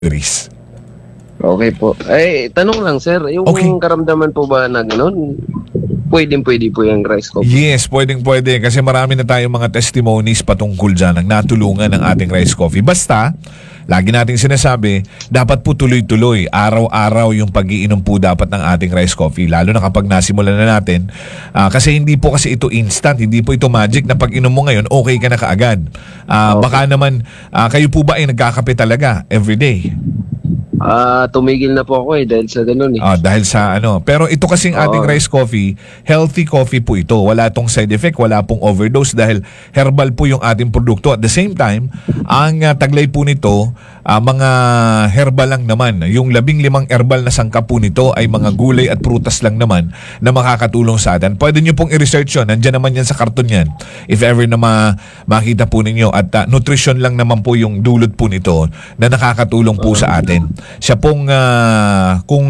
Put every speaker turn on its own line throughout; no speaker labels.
Chris.
Okay po. Tanong lang sir, yung karamdaman po ba na gano'n, pwede po yung rice coffee?
Yes, pwede kasi marami na tayong mga testimonies patungkol dyan ang natulungan ng ating rice coffee. Basta, lagi nating sinasabi, dapat po tuloy-tuloy, araw-araw yung pag-iinom po dapat ng ating rice coffee. Lalo na kapag nasimulan na natin. Kasi hindi po kasi ito instant, hindi po ito magic na pag inom mo ngayon, okay ka na kaagad. Baka naman, kayo po ba ay nagkakape talaga everyday?
Tumigil na po ako dahil sa ganun
Dahil sa ano. Pero ito kasing ating rice coffee, healthy coffee po ito. Wala tong side effect, wala pong overdose dahil herbal po yung ating produkto. At the same time, ang taglay po nito, mga herbal lang naman. Yung 15 herbal na sangkap po nito ay mga gulay at prutas lang naman na makakatulong sa atin. Pwede nyo pong i-research yun. Nandiyan naman yan sa karton yan. If ever na makita po ninyo. At nutrition lang naman po yung dulot po nito na nakakatulong po sa atin. Siya pong kung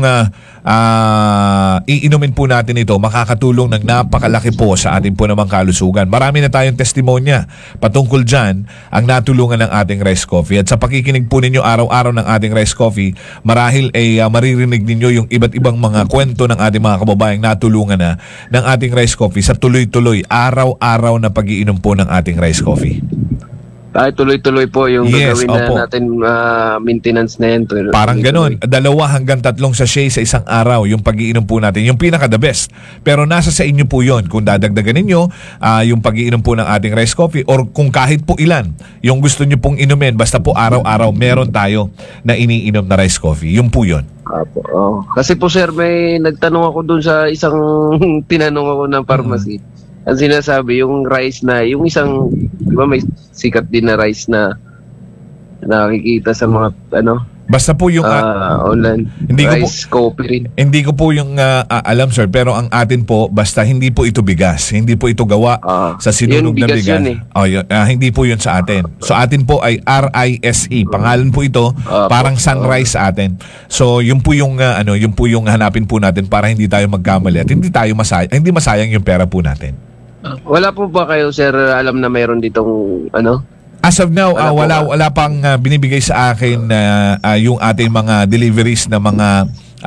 iinumin po natin ito, makakatulong ng napakalaki po sa ating po namang kalusugan. Marami na tayong testimonya patungkol dyan ang natulungan ng ating rice coffee. At sa pakikinig po ninyo araw-araw ng ating rice coffee, marahil ay maririnig ninyo yung iba't ibang mga kwento ng ating mga kababayang natulungan na ng ating rice coffee sa tuloy-tuloy, araw-araw na pag-iinom po ng ating rice coffee.
Tuloy-tuloy po yung gagawin na natin maintenance na yan.
Parang ganun. 2 hanggang 3 sachet sa isang araw yung pag-iinom po natin. Yung pinaka-the best. Pero nasa sa inyo po yun. Kung dadagdagan ninyo yung pag-iinom po ng ating rice coffee or kung kahit po ilan yung gusto nyo pong inumin, basta po araw-araw meron tayo na iniinom na rice coffee. Yun po yun.
Kasi po sir, may nagtanong ako dun sa isang tinanong ako ng pharmacy. Ang sinasabi, yung rice na, yung isang, di ba may sikat din na rice na nakikita sa mga,
basta po yung
online, rice coffee rin.
Hindi ko po yung alam sir, pero ang atin po, basta hindi po ito bigas. Hindi po ito gawa sa sinunog na bigas. Hindi po yun sa atin. So atin po ay RISE. Pangalan po ito, parang sunrise sa atin. So yun po yung, yun po yung hanapin po natin para hindi tayo magkamali at hindi masayang yung pera po natin.
Wala po ba kayo sir alam na mayroon ditong
As of now, wala pang binibigay sa akin yung ating mga deliveries na mga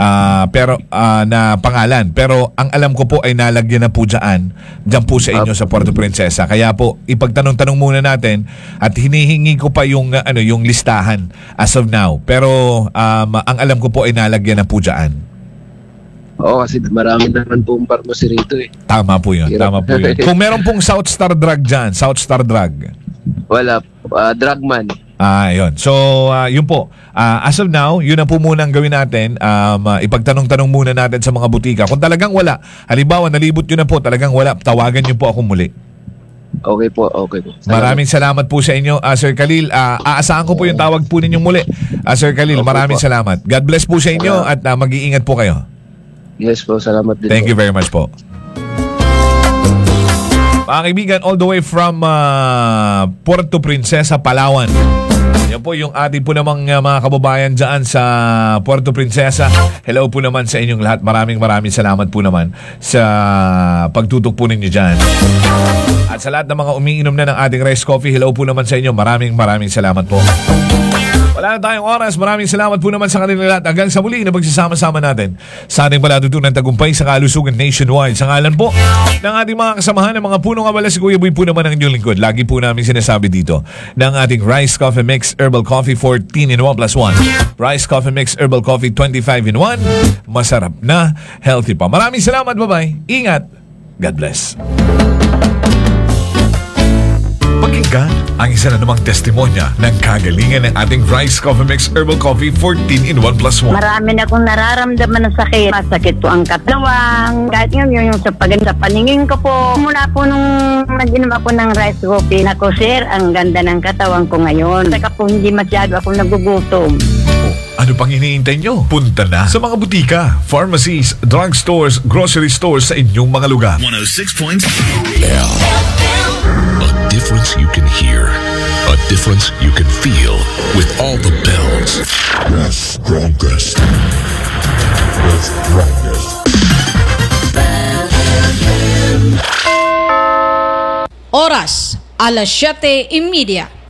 na pangalan. Pero ang alam ko po ay nalagyan na po dyan po sa inyo sa Puerto Princesa. Kaya po, ipagtanong-tanong muna natin at hinihingi ko pa yung, yung listahan as of now. Pero ang alam ko po ay nalagyan na po dyan.
Kasi marami naman pong pharmacy rito
Tama po yun. Kung meron pong South Star Drug dyan, South Star Drug.
Wala, Drugman.
Yun. So, yun po. As of now, yun na po muna ang gawin natin. Ipagtanong-tanong muna natin sa mga butika. Kung talagang wala, halimbawa, nalibot yun na po, talagang wala, tawagan nyo po ako muli.
Okay po.
Maraming salamat po sa inyo, Sir Khalil. Aasahan ko po yung tawag po ninyong muli. Sir Khalil, maraming salamat. God bless po sa inyo at mag-iingat po kayo.
Yes po, salamat din.
Thank you very much po. Mga kaibigan, all the way from Puerto Princesa, Palawan. Yan po yung ating po namang mga kababayan dyan sa Puerto Princesa. Hello po naman sa inyong lahat. Maraming salamat po naman sa pagtutok po ninyo dyan. At sa lahat ng mga umiinom na ng ating rice coffee, hello po naman sa inyo. Maraming salamat po. Wala na tayong oras. Maraming salamat po naman sa kanilang lahat. Hanggang sa muli na magsasama-sama natin sa ating palatutunan tagumpay sa kalusugan nationwide. Sa ngalan po ng ating mga kasamahan ng mga punong abala, si Kuya Boy po naman ang inyong lingkod. Lagi po namin sinasabi dito ng ating Rice Coffee Mix Herbal Coffee 14 in 1 plus 1. Rice Coffee Mix Herbal Coffee 25 in 1. Masarap na, healthy pa. Maraming salamat. Bye-bye. Ingat. God bless. Pakinggan ang isa na namang testimonya ng kagalingan ng ating Rice Coffee Mix Herbal Coffee 14 in 1 plus 1.
Marami na akong nararamdaman ng sakit. Masakit po ang katawan. Kahit yung sa paningin ko po. Mula po nung nag-inom ako ng rice coffee, nako sir, ang ganda ng katawan ko ngayon. Saka po hindi masyado ako nagugutom.
Ano pang iniintay nyo? Punta na sa mga butika, pharmacies, drugstores, grocery stores sa inyong mga lugar.
106.7 A difference you can hear. A difference you can feel with all the bells. The strongest. The strongest.
Oras, alas 7:30.